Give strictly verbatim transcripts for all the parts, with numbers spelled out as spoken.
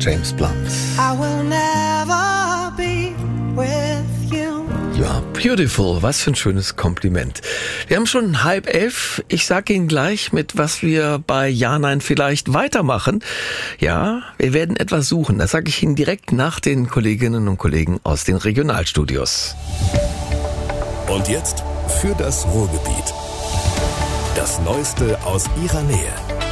James Blunt. I will never be with you. You are beautiful. Was für ein schönes Kompliment. Wir haben schon halb elf. Ich sage Ihnen gleich, mit was wir bei Ja, Nein vielleicht weitermachen. Ja, wir werden etwas suchen. Das sage ich Ihnen direkt nach den Kolleginnen und Kollegen aus den Regionalstudios. Und jetzt für das Ruhrgebiet. Das Neueste aus Ihrer Nähe.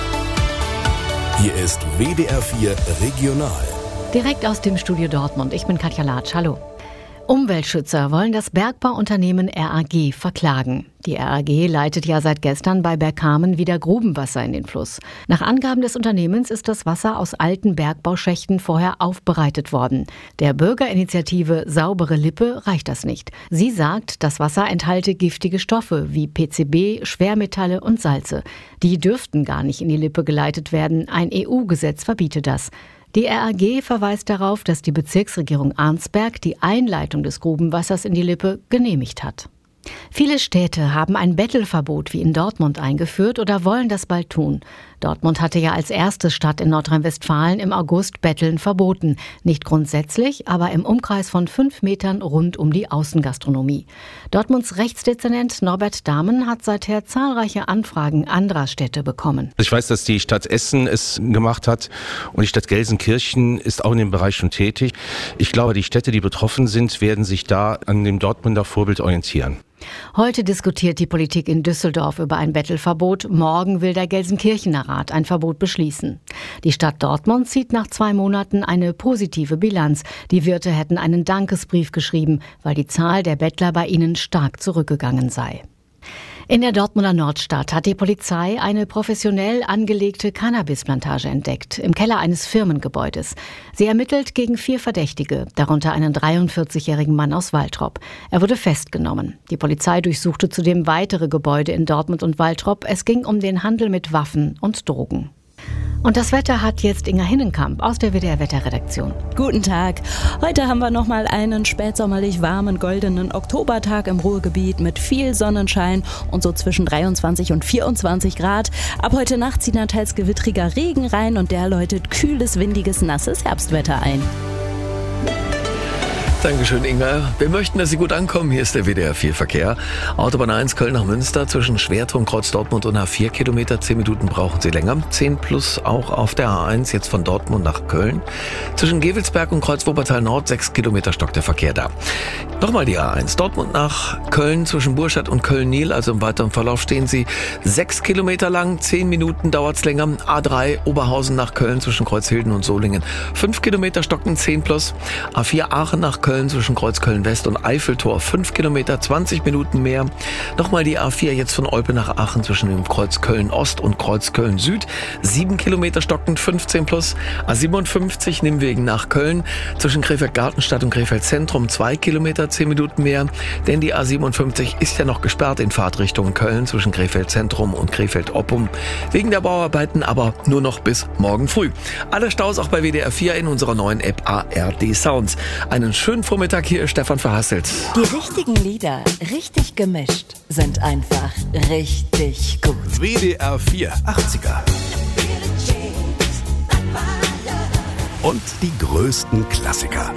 Hier ist W D R vier Regional. Direkt aus dem Studio Dortmund. Ich bin Katja Latsch. Hallo. Umweltschützer wollen das Bergbauunternehmen R A G verklagen. Die R A G leitet ja seit gestern bei Bergkamen wieder Grubenwasser in den Fluss. Nach Angaben des Unternehmens ist das Wasser aus alten Bergbauschächten vorher aufbereitet worden. Der Bürgerinitiative Saubere Lippe reicht das nicht. Sie sagt, das Wasser enthalte giftige Stoffe wie P C B, Schwermetalle und Salze. Die dürften gar nicht in die Lippe geleitet werden. Ein E U-Gesetz verbietet das. Die R A G verweist darauf, dass die Bezirksregierung Arnsberg die Einleitung des Grubenwassers in die Lippe genehmigt hat. Viele Städte haben ein Bettelverbot wie in Dortmund eingeführt oder wollen das bald tun. Dortmund hatte ja als erste Stadt in Nordrhein-Westfalen im August Betteln verboten. Nicht grundsätzlich, aber im Umkreis von fünf Metern rund um die Außengastronomie. Dortmunds Rechtsdezernent Norbert Dahmen hat seither zahlreiche Anfragen anderer Städte bekommen. Ich weiß, dass die Stadt Essen es gemacht hat und die Stadt Gelsenkirchen ist auch in dem Bereich schon tätig. Ich glaube, die Städte, die betroffen sind, werden sich da an dem Dortmunder Vorbild orientieren. Heute diskutiert die Politik in Düsseldorf über ein Bettelverbot. Morgen will der Gelsenkirchener Rat ein Verbot beschließen. Die Stadt Dortmund zieht nach zwei Monaten eine positive Bilanz. Die Wirte hätten einen Dankesbrief geschrieben, weil die Zahl der Bettler bei ihnen stark zurückgegangen sei. In der Dortmunder Nordstadt hat die Polizei eine professionell angelegte Cannabisplantage entdeckt, im Keller eines Firmengebäudes. Sie ermittelt gegen vier Verdächtige, darunter einen dreiundvierzigjährigen Mann aus Waltrop. Er wurde festgenommen. Die Polizei durchsuchte zudem weitere Gebäude in Dortmund und Waltrop. Es ging um den Handel mit Waffen und Drogen. Und das Wetter hat jetzt Inga Hinnenkamp aus der W D R-Wetterredaktion. Guten Tag. Heute haben wir nochmal einen spätsommerlich warmen, goldenen Oktobertag im Ruhrgebiet mit viel Sonnenschein und so zwischen dreiundzwanzig und vierundzwanzig Grad. Ab heute Nacht zieht dann teils gewittriger Regen rein und der läutet kühles, windiges, nasses Herbstwetter ein. Dankeschön, Inga. Wir möchten, dass Sie gut ankommen. Hier ist der W D R vier Verkehr. Autobahn eins Köln nach Münster zwischen Schwertrum, Kreuz Dortmund und H vier Kilometer. Zehn Minuten brauchen Sie länger. zehn plus auch auf der H eins, jetzt von Dortmund nach Köln. Zwischen Gevelsberg und Kreuz Wuppertal Nord, sechs Kilometer stockt der Verkehr da. Nochmal die H eins. Dortmund nach Köln zwischen Burstadt und Köln-Nil, also im weiteren Verlauf stehen Sie sechs Kilometer lang. zehn Minuten dauert's länger. A drei Oberhausen nach Köln zwischen Kreuzhilden und Solingen. fünf Kilometer stocken, zehn plus. A vier Aachen nach Köln zwischen Kreuz Köln-West und Eiffeltor, fünf Kilometer, zwanzig Minuten mehr. Nochmal die A vier jetzt von Olpe nach Aachen zwischen dem Kreuz Köln-Ost und Kreuz Köln-Süd, sieben Kilometer stockend, fünfzehn plus. A siebenundfünfzig Nimwegen nach Köln zwischen Krefeld-Gartenstadt und Krefeld-Zentrum, zwei Kilometer, zehn Minuten mehr. Denn die A siebenundfünfzig ist ja noch gesperrt in Fahrtrichtung Köln zwischen Krefeld-Zentrum und Krefeld-Oppum. Wegen der Bauarbeiten aber nur noch bis morgen früh. Alle Staus auch bei W D R vier in unserer neuen App A R D Sounds. Einen schönen Vormittag, hier ist Stefan Verhasselt. Die richtigen Lieder, richtig gemischt, sind einfach richtig gut. W D R vier achtziger. Und die größten Klassiker.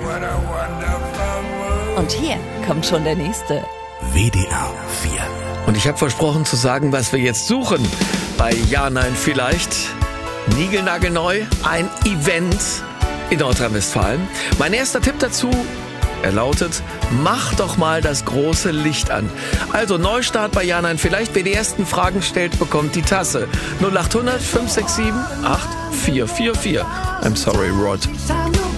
Und hier kommt schon der nächste. W D R vier. Und ich habe versprochen zu sagen, was wir jetzt suchen. Bei Ja, Nein vielleicht. Niegelnagelneu, ein Event in Nordrhein-Westfalen. Mein erster Tipp dazu, er lautet, mach doch mal das große Licht an. Also Neustart bei Ja, Nein vielleicht. Wer die ersten Fragen stellt, bekommt die Tasse. null acht hundert fünf sechs sieben acht vier vier vier. I'm sorry, Rod.